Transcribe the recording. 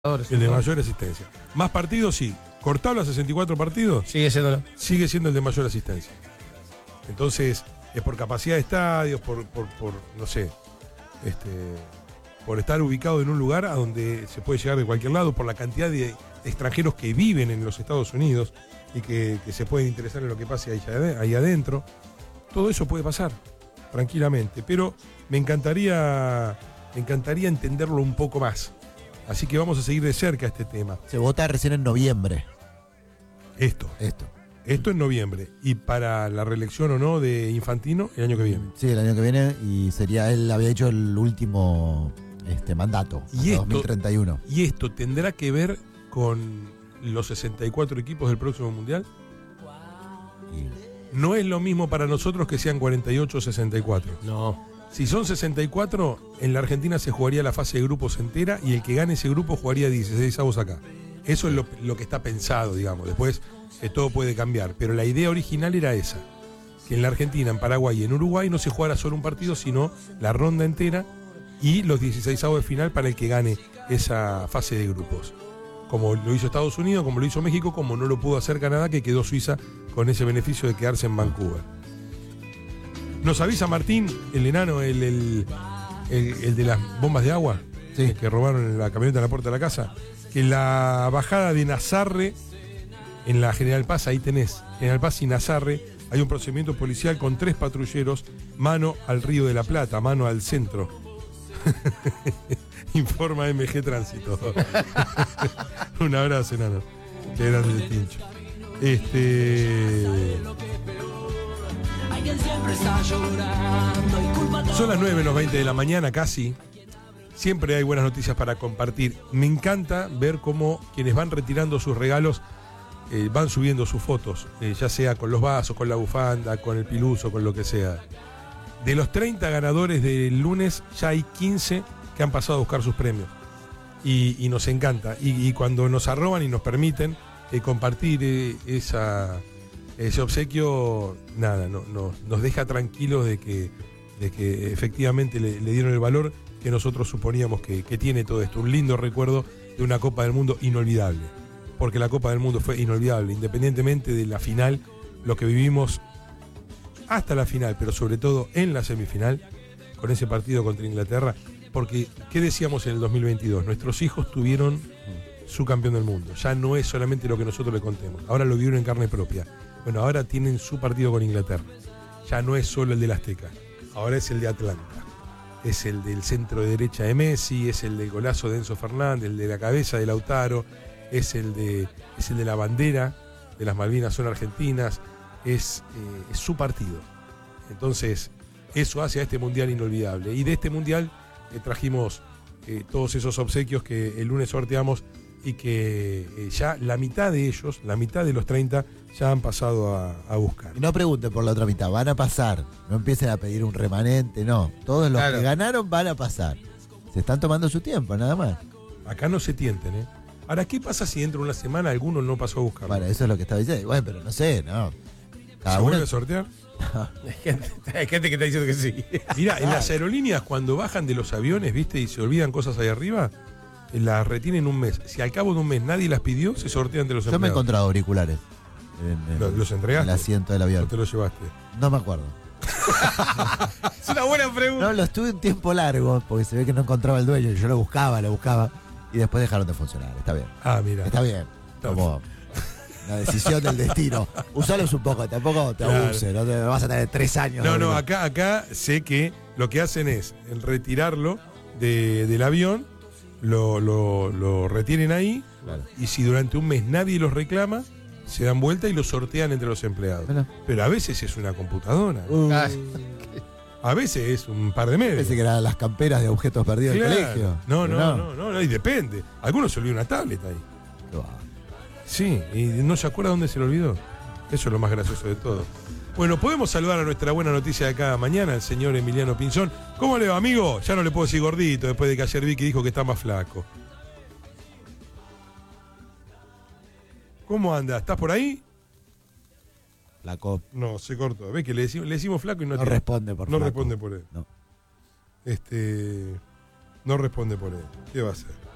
El de mayor asistencia. Más partidos, sí. Cortado a 64 partidos, Sigue siendo el de mayor asistencia. Entonces, es por capacidad de estadios, por no sé, por estar ubicado en un lugar a donde se puede llegar de cualquier lado, por la cantidad de extranjeros que viven en los Estados Unidos y que se pueden interesar en lo que pase ahí adentro. Todo eso puede pasar, tranquilamente. Pero me encantaría entenderlo un poco más. Así que vamos a seguir de cerca este tema. Se vota recién en noviembre. Esto en noviembre. Y para la reelección o no de Infantino, el año que viene. Sí, el año que viene. Y él había hecho el último mandato, y 2031. ¿Y esto tendrá que ver con los 64 equipos del próximo Mundial? No es lo mismo para nosotros que sean 48 o 64. No. Si son 64, en la Argentina se jugaría la fase de grupos entera y el que gane ese grupo jugaría 16avos acá. Eso es lo que está pensado, digamos. Después todo puede cambiar. Pero la idea original era esa. Que en la Argentina, en Paraguay y en Uruguay no se jugara solo un partido, sino la ronda entera y los 16avos de final para el que gane esa fase de grupos. Como lo hizo Estados Unidos, como lo hizo México, como no lo pudo hacer Canadá, que quedó Suiza con ese beneficio de quedarse en Vancouver. Nos avisa Martín, el enano, el de las bombas de agua, sí, que robaron en la camioneta en la puerta de la casa, que en la bajada de Nazarre, en la General Paz, ahí tenés, General Paz y Nazarre, hay un procedimiento policial con 3 patrulleros, mano al Río de la Plata, mano al centro. Informa MG Tránsito. Un abrazo, enano. Qué grande el pincho. Son las 9:20 de la mañana casi. Siempre hay buenas noticias para compartir. Me encanta ver cómo quienes van retirando sus regalos van subiendo sus fotos, ya sea con los vasos, con la bufanda, con el piluso, con lo que sea. De los 30 ganadores del lunes, ya hay 15 que han pasado a buscar sus premios. Y nos encanta. Y cuando nos arroban y nos permiten compartir ese obsequio, nada, nos deja tranquilos de que efectivamente le dieron el valor que nosotros suponíamos que tiene todo esto. Un lindo recuerdo de una Copa del Mundo inolvidable. Porque la Copa del Mundo fue inolvidable, independientemente de la final, lo que vivimos hasta la final, pero sobre todo en la semifinal, con ese partido contra Inglaterra. Porque, ¿qué decíamos en el 2022? Nuestros hijos tuvieron su campeón del mundo. Ya no es solamente lo que nosotros le contemos. Ahora lo vivieron en carne propia. Bueno, ahora tienen su partido con Inglaterra. Ya no es solo el del Azteca. Ahora es el de Atlanta. Es el del centro de derecha de Messi, es el del golazo de Enzo Fernández, el de la cabeza de Lautaro, es el de la bandera de las Malvinas son argentinas. Es su partido. Entonces, eso hace a este mundial inolvidable. Y de este mundial trajimos todos esos obsequios que el lunes sorteamos y que ya la mitad de ellos, la mitad de los 30, ya han pasado a buscar. Y no pregunten por la otra mitad, van a pasar. No empiecen a pedir un remanente, no. Todos los que ganaron van a pasar. Se están tomando su tiempo, nada más. Acá no se tienten, ¿eh? Ahora, ¿qué pasa si dentro de una semana alguno no pasó a buscar? Bueno, eso es lo que estaba diciendo. Bueno, pero no sé, ¿no? ¿Se vuelve a sortear? Hay gente que está diciendo que sí. Mira, en las aerolíneas cuando bajan de los aviones, ¿viste? Y se olvidan cosas ahí arriba, las retienen un mes. Si al cabo de un mes nadie las pidió, se sortean de los empleados. Yo me he encontrado auriculares. ¿Los entregaste? En el asiento del avión. ¿O te los llevaste? No me acuerdo. Es una buena pregunta. No, los tuve un tiempo largo, porque se ve que no encontraba el dueño. Yo lo buscaba, y después dejaron de funcionar. Está bien. Ah, mira. Está bien. Como la decisión del destino. Usalos un poco, tampoco te abuses, no te vas a tener 3 años. No, acá sé que lo que hacen es retirarlo del avión, lo retienen ahí, claro. Y si durante un mes nadie los reclama, se dan vuelta y los sortean entre los empleados. Bueno. Pero a veces es una computadora. A veces es un par de medios. Pensé que eran las camperas de objetos perdidos del colegio. No, y depende. Algunos se olvidó una tablet ahí. Sí, y no se acuerda dónde se le olvidó. Eso es lo más gracioso de todo. Bueno, podemos saludar a nuestra buena noticia de cada mañana, el señor Emiliano Pinzón. ¿Cómo le va, amigo? Ya no le puedo decir gordito después de que ayer Vicky dijo que está más flaco. ¿Cómo anda? ¿Estás por ahí? Flaco. No, se cortó. ¿Ves que le decimos flaco y no responde responde por él? No responde por él. ¿Qué va a hacer?